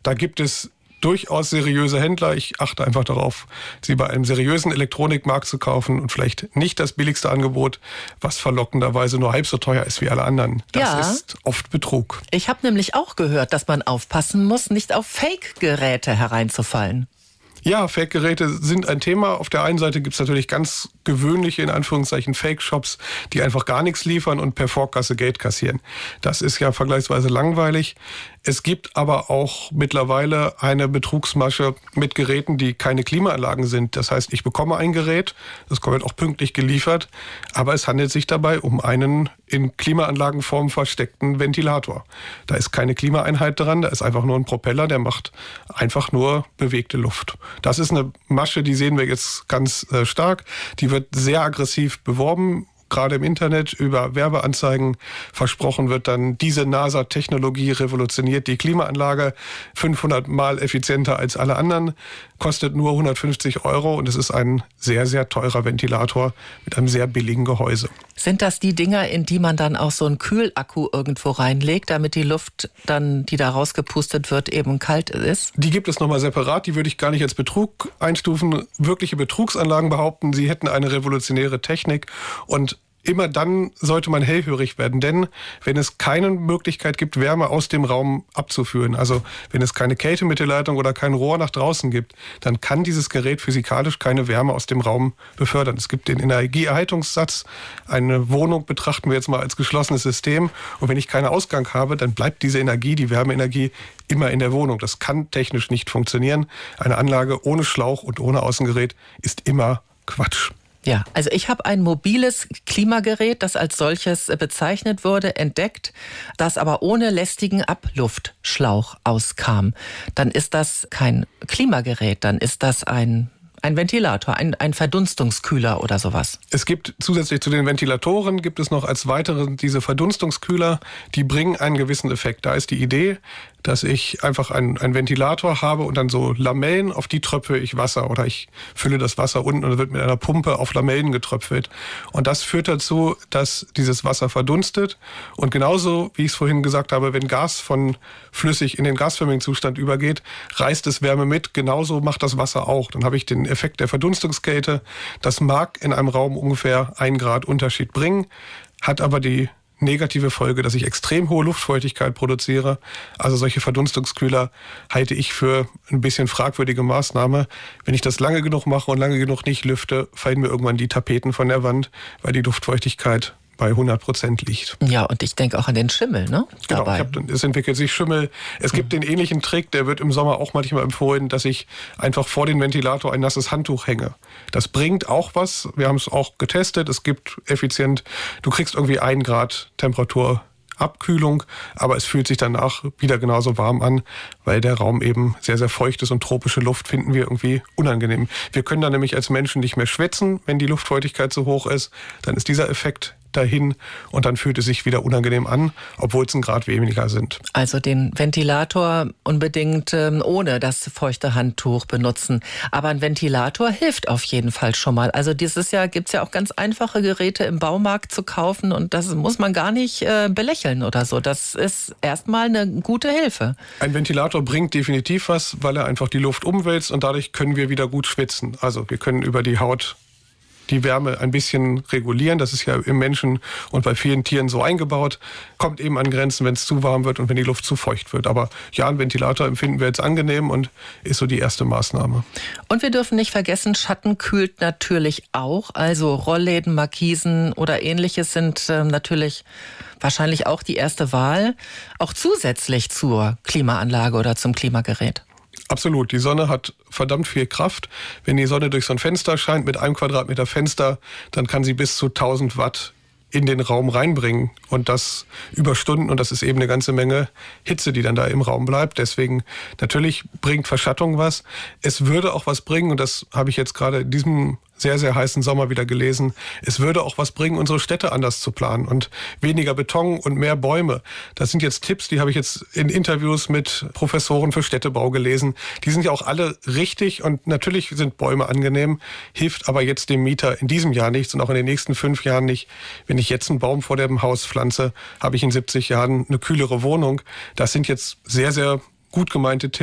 Da gibt es durchaus seriöse Händler. Ich achte einfach darauf, sie bei einem seriösen Elektronikmarkt zu kaufen und vielleicht nicht das billigste Angebot, was verlockenderweise nur halb so teuer ist wie alle anderen. Das ist oft Betrug. Ich habe nämlich auch gehört, dass man aufpassen muss, nicht auf Fake-Geräte hereinzufallen. Ja, Fake-Geräte sind ein Thema. Auf der einen Seite gibt es natürlich ganz gewöhnliche, in Anführungszeichen, Fake-Shops, die einfach gar nichts liefern und per Vorkasse Geld kassieren. Das ist ja vergleichsweise langweilig. Es gibt aber auch mittlerweile eine Betrugsmasche mit Geräten, die keine Klimaanlagen sind. Das heißt, ich bekomme ein Gerät, das wird auch pünktlich geliefert, aber es handelt sich dabei um einen in Klimaanlagenform versteckten Ventilator. Da ist keine Klimaeinheit dran, da ist einfach nur ein Propeller, der macht einfach nur bewegte Luft. Das ist eine Masche, die sehen wir jetzt ganz stark. Die wird sehr aggressiv beworben. Gerade im Internet über Werbeanzeigen versprochen wird dann, diese NASA-Technologie revolutioniert die Klimaanlage 500 Mal effizienter als alle anderen, kostet nur 150 € und es ist ein sehr, sehr teurer Ventilator mit einem sehr billigen Gehäuse. Sind das die Dinger, in die man dann auch so einen Kühlakku irgendwo reinlegt, damit die Luft dann, die da rausgepustet wird, eben kalt ist? Die gibt es nochmal separat, die würde ich gar nicht als Betrug einstufen. Wirkliche Betrugsanlagen behaupten, sie hätten eine revolutionäre Technik und immer dann sollte man hellhörig werden, denn wenn es keine Möglichkeit gibt, Wärme aus dem Raum abzuführen, also wenn es keine Kältemittelleitung oder kein Rohr nach draußen gibt, dann kann dieses Gerät physikalisch keine Wärme aus dem Raum befördern. Es gibt den Energieerhaltungssatz. Eine Wohnung betrachten wir jetzt mal als geschlossenes System und wenn ich keinen Ausgang habe, dann bleibt diese Energie, die Wärmeenergie, immer in der Wohnung. Das kann technisch nicht funktionieren. Eine Anlage ohne Schlauch und ohne Außengerät ist immer Quatsch. Ja, also ich habe ein mobiles Klimagerät, das als solches bezeichnet wurde, entdeckt, das aber ohne lästigen Abluftschlauch auskam. Dann ist das kein Klimagerät, dann ist das ein Ventilator, ein Verdunstungskühler oder sowas. Es gibt zusätzlich zu den Ventilatoren, gibt es noch als weitere diese Verdunstungskühler, die bringen einen gewissen Effekt. Da ist die Idee, dass ich einfach einen Ventilator habe und dann so Lamellen, auf die tröpfe ich Wasser oder ich fülle das Wasser unten und wird mit einer Pumpe auf Lamellen getröpfelt. Und das führt dazu, dass dieses Wasser verdunstet. Und genauso, wie ich es vorhin gesagt habe, wenn Gas von flüssig in den gasförmigen Zustand übergeht, reißt es Wärme mit. Genauso macht das Wasser auch. Dann habe ich den Effekt der Verdunstungskälte. Das mag in einem Raum ungefähr 1 Grad Unterschied bringen, hat aber die negative Folge, dass ich extrem hohe Luftfeuchtigkeit produziere. Also solche Verdunstungskühler halte ich für ein bisschen fragwürdige Maßnahme. Wenn ich das lange genug mache und lange genug nicht lüfte, fallen mir irgendwann die Tapeten von der Wand, weil die Luftfeuchtigkeit bei 100% liegt. Ja, und ich denke auch an den Schimmel, ne? Genau, es entwickelt sich Schimmel. Es gibt den ähnlichen Trick, der wird im Sommer auch manchmal empfohlen, dass ich einfach vor den Ventilator ein nasses Handtuch hänge. Das bringt auch was. Wir haben es auch getestet. Es gibt effizient, du kriegst irgendwie 1 Grad Temperaturabkühlung, aber es fühlt sich danach wieder genauso warm an, weil der Raum eben sehr, sehr feucht ist und tropische Luft finden wir irgendwie unangenehm. Wir können dann nämlich als Menschen nicht mehr schwitzen, wenn die Luftfeuchtigkeit so hoch ist. Dann ist dieser Effekt dahin und dann fühlt es sich wieder unangenehm an, obwohl es 1 Grad weniger sind. Also den Ventilator unbedingt ohne das feuchte Handtuch benutzen. Aber ein Ventilator hilft auf jeden Fall schon mal. Also dieses Jahr gibt es ja auch ganz einfache Geräte im Baumarkt zu kaufen und das muss man gar nicht belächeln oder so. Das ist erstmal eine gute Hilfe. Ein Ventilator bringt definitiv was, weil er einfach die Luft umwälzt und dadurch können wir wieder gut schwitzen. Also wir können über die Haut die Wärme ein bisschen regulieren. Das ist ja im Menschen und bei vielen Tieren so eingebaut. Kommt eben an Grenzen, wenn es zu warm wird und wenn die Luft zu feucht wird. Aber ja, ein Ventilator empfinden wir jetzt angenehm und ist so die erste Maßnahme. Und wir dürfen nicht vergessen, Schatten kühlt natürlich auch. Also Rollläden, Markisen oder Ähnliches sind natürlich wahrscheinlich auch die erste Wahl. Auch zusätzlich zur Klimaanlage oder zum Klimagerät. Absolut. Die Sonne hat verdammt viel Kraft. Wenn die Sonne durch so ein Fenster scheint mit 1 Quadratmeter Fenster, dann kann sie bis zu 1000 Watt in den Raum reinbringen und das über Stunden und das ist eben eine ganze Menge Hitze, die dann da im Raum bleibt. Deswegen natürlich bringt Verschattung was. Es würde auch was bringen und das habe ich jetzt gerade in diesem sehr, sehr heißen Sommer wieder gelesen. Es würde auch was bringen, unsere Städte anders zu planen und weniger Beton und mehr Bäume. Das sind jetzt Tipps, die habe ich jetzt in Interviews mit Professoren für Städtebau gelesen. Die sind ja auch alle richtig und natürlich sind Bäume angenehm, hilft aber jetzt dem Mieter in diesem Jahr nichts und auch in den nächsten 5 Jahren nicht. Wenn ich jetzt einen Baum vor dem Haus pflanze, habe ich in 70 Jahren eine kühlere Wohnung. Das sind jetzt sehr, sehr gut gemeinte Tipps.